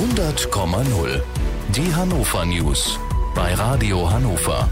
100,0. Die Hannover News bei Radio Hannover.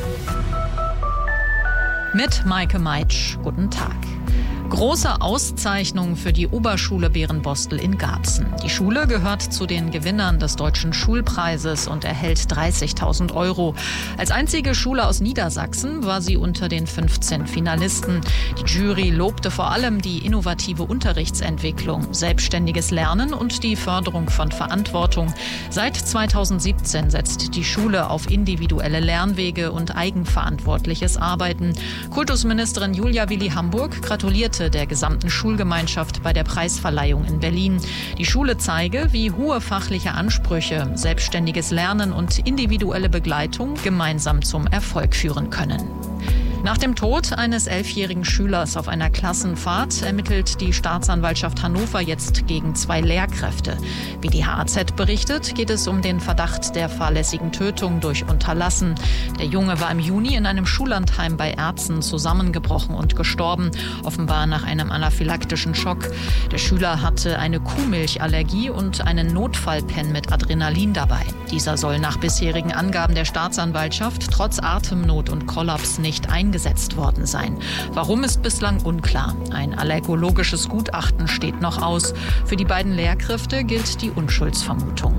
Mit Maike Meitsch. Guten Tag. Große Auszeichnung für die Oberschule Berenbostel in Garbsen. Die Schule gehört zu den Gewinnern des Deutschen Schulpreises und erhält 30.000 €. Als einzige Schule aus Niedersachsen war sie unter den 15 Finalisten. Die Jury lobte vor allem die innovative Unterrichtsentwicklung, selbstständiges Lernen und die Förderung von Verantwortung. Seit 2017 setzt die Schule auf individuelle Lernwege und eigenverantwortliches Arbeiten. Kultusministerin Julia Willi-Hamburg gratulierte der gesamten Schulgemeinschaft bei der Preisverleihung in Berlin. Die Schule zeige, wie hohe fachliche Ansprüche, selbstständiges Lernen und individuelle Begleitung gemeinsam zum Erfolg führen können. Nach dem Tod eines 11-jährigen Schülers auf einer Klassenfahrt ermittelt die Staatsanwaltschaft Hannover jetzt gegen 2 Lehrkräfte. Wie die HAZ berichtet, geht es um den Verdacht der fahrlässigen Tötung durch Unterlassen. Der Junge war im Juni in einem Schullandheim bei Erzen zusammengebrochen und gestorben, offenbar nach einem anaphylaktischen Schock. Der Schüler hatte eine Kuhmilchallergie und einen Notfallpen mit Adrenalin dabei. Dieser soll nach bisherigen Angaben der Staatsanwaltschaft trotz Atemnot und Kollaps nicht eingesetzt worden sein. Warum ist bislang unklar. Ein allergologisches Gutachten steht noch aus. Für die beiden Lehrkräfte gilt die Unschuldsvermutung.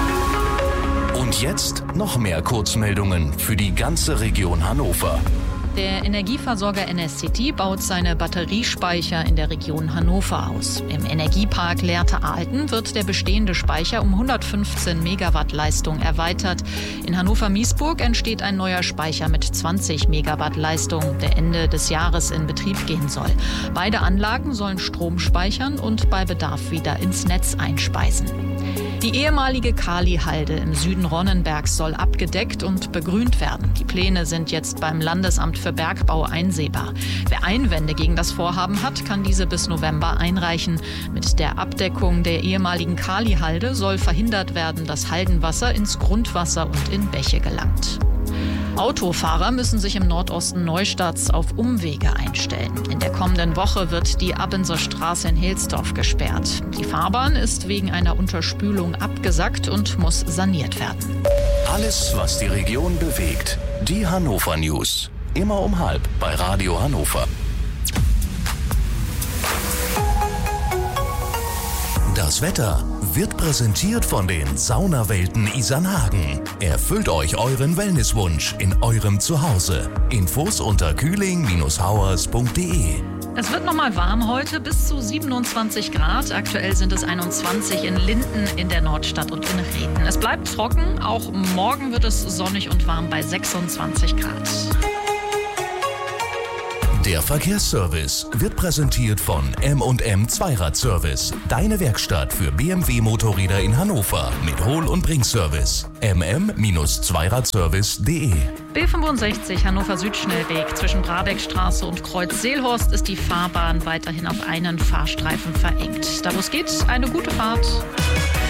Und jetzt noch mehr Kurzmeldungen für die ganze Region Hannover. Der Energieversorger NSCT baut seine Batteriespeicher in der Region Hannover aus. Im Energiepark Lehrte-Ahlten wird der bestehende Speicher um 115 Megawatt Leistung erweitert. In Hannover-Miesburg entsteht ein neuer Speicher mit 20 Megawatt Leistung, der Ende des Jahres in Betrieb gehen soll. Beide Anlagen sollen Strom speichern und bei Bedarf wieder ins Netz einspeisen. Die ehemalige Kali-Halde im Süden Ronnenbergs soll abgedeckt und begrünt werden. Die Pläne sind jetzt beim Landesamt für Bergbau einsehbar. Wer Einwände gegen das Vorhaben hat, kann diese bis November einreichen. Mit der Abdeckung der ehemaligen Kali-Halde soll verhindert werden, dass Haldenwasser ins Grundwasser und in Bäche gelangt. Autofahrer müssen sich im Nordosten Neustadts auf Umwege einstellen. In der kommenden Woche wird die Abenser Straße in Helsdorf gesperrt. Die Fahrbahn ist wegen einer Unterspülung abgesackt und muss saniert werden. Alles, was die Region bewegt. Die Hannover News. Immer um 12 bei Radio Hannover. Das Wetter wird präsentiert von den Saunawelten Isernhagen. Erfüllt euch euren Wellnesswunsch in eurem Zuhause. Infos unter kühling-hauers.de. Es wird nochmal warm heute, bis zu 27 Grad. Aktuell sind es 21 in Linden, in der Nordstadt und in Reden. Es bleibt trocken, auch morgen wird es sonnig und warm bei 26 Grad. Der Verkehrsservice wird präsentiert von M&M Zweiradservice. Deine Werkstatt für BMW-Motorräder in Hannover mit Hol- und Bringservice. mm-zweiradservice.de. B65 Hannover Südschnellweg zwischen Brabeckstraße und Kreuz Seelhorst ist die Fahrbahn weiterhin auf einen Fahrstreifen verengt. Da wo es geht, eine gute Fahrt.